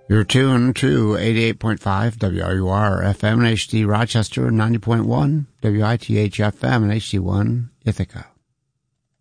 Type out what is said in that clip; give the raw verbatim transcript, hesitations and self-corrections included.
You're tuned to eighty-eight point five W R U R F M and H D Rochester, ninety point one W I T H F M and H D one Ithaca.